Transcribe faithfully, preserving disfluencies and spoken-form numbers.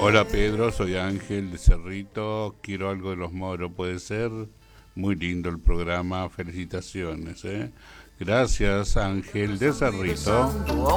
Hola Pedro, soy Ángel de Cerrito, quiero algo de los Moros, ¿puede ser? Muy lindo el programa, felicitaciones, ¿eh? Gracias Ángel de Cerrito.